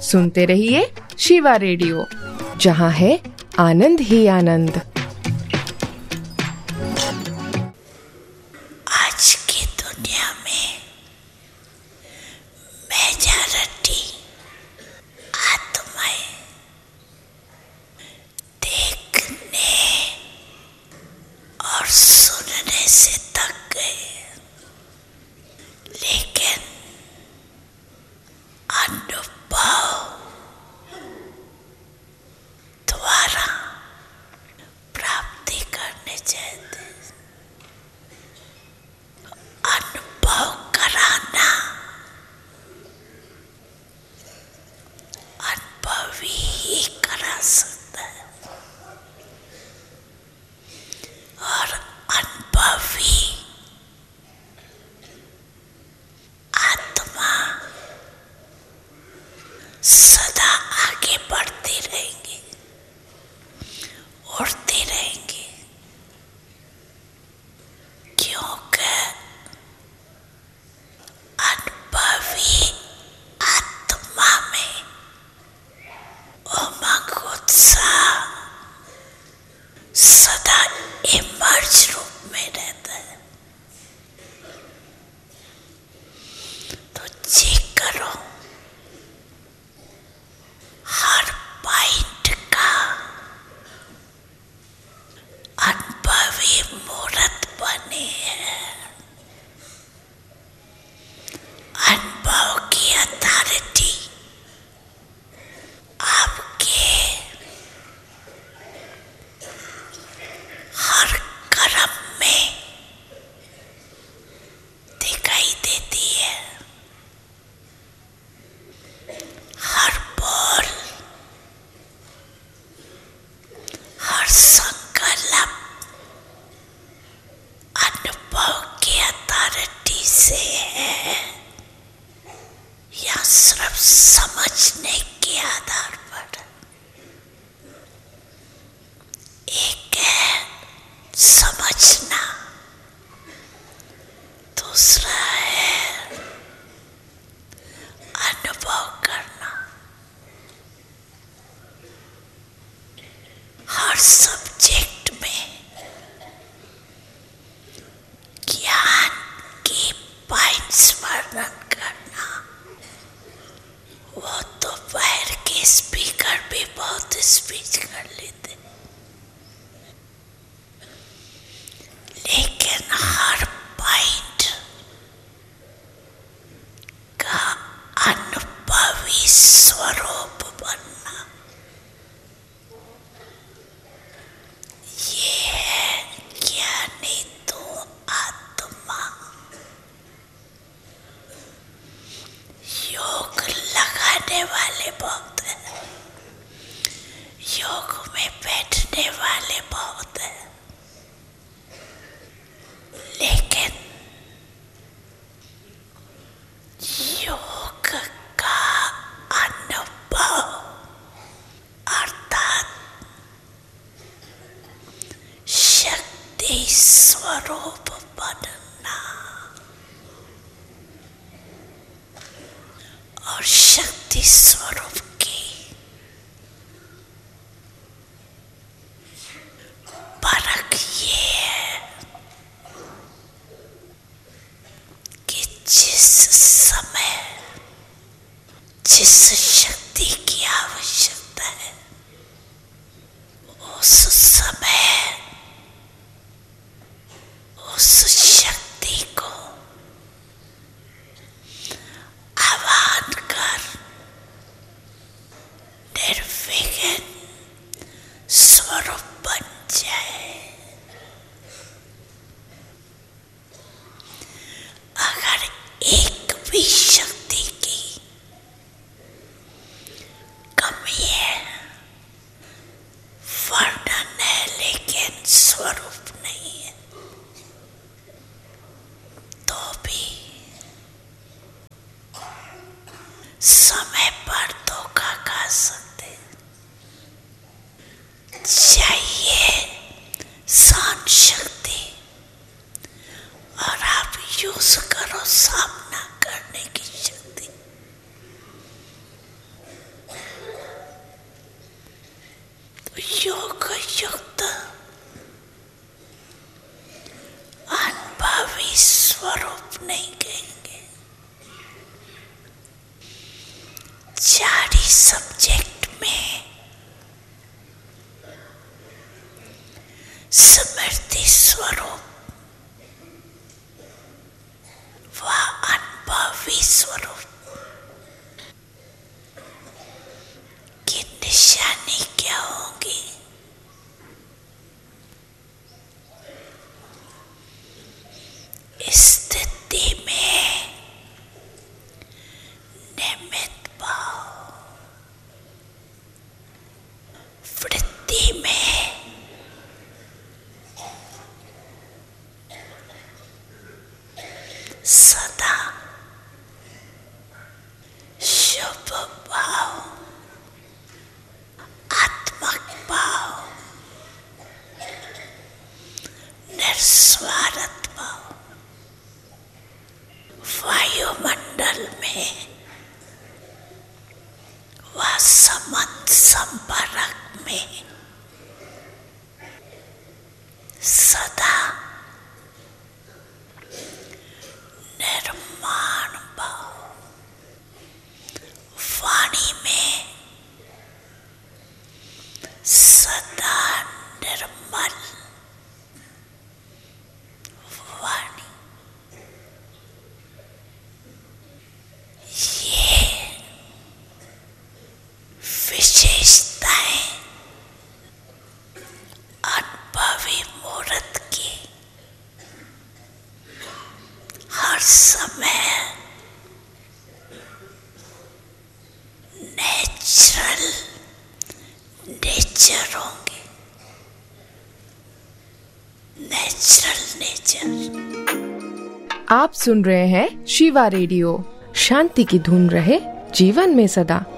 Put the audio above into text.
सुनते रहिए शिवा रेडियो, जहाँ है आनंद ही आनंद। आज की दुनिया में मेजॉरिटी आत्माएं देखने और सुनने से थक गए, लेकिन अनुभव द्वारा प्राप्ति करने चाहते। अनुभव कराना अनुभवी ही करा सकता है, और अनुभवी आत्मा सदा आगे बढ़ती रहेंगी, उड़ती रहेंगी, क्योंकि अनुभवी आत्मा में उमंग उत्साह सदा इमर्ज रूप में रहता है। तो चेक करो हर पॉइंट का अनुभवी मूर्त बने है। अनुभव की अथॉरिटी आपके हर कर्म में दिखाई देती है। हर बोल, हर संकल्प अनुभव की अथॉरिटी से है, या सिर्फ समझने के आधार पर। एक है समझना, दूसरा है अनुभव करना। हर सब्जेक्ट में ज्ञान की पॉइंट्स वर्णन करना, वो तो बाहर के स्पीकर भी बहुत स्पीच कर लेते, लेकिन हर पॉइंट का अनुभवी स्वरूप बनना, ये है ज्ञानी तो आत्मा। योग लगाने वाले बहुत हैं, योग में बैठने वाले बहुत हैं, लेकिन योग का अनुभव अर्थात शक्ति स्वरूप बनना, और शक्ति स्वरूप की परख ये है कि जिस समय जिस शक्ति की आवश्यकता है, उस समय उस शक्ति को आह्वान कर निर्विघ्न स्वरूप बन जाए। अगर एक भी शक्ति की कमी है, वर्णन है लेकिन स्वरूप नहीं है, तो भी समय पर धोखा खा सकते। चाहिए शांत शक्ति, और आप यूज करो सामना करने की शक्ति। योग युक्त अनुभवी स्वरूप नहीं कहेंगे। 4 ही सब्जेक्ट में स्मृति स्वरूप व अनुभवी स्वरूप की निशानी क्या होगी? स्थिति में निमित्त भाव, वृत्ति में सदा शुभ भाव, आत्मक भाव, निस्वार्थ भाव, वायुमंडल में व समंत संपर्क में सदा निर्माण भाव, वाणी में सदा निर्मल वाणी। ये विशेषताएं अनुभवी मूर्त की हर समय नेचुरल नेचर होंगे। Natural nature. आप सुन रहे हैं शिवा रेडियो। शांति की धुन रहे जीवन में सदा।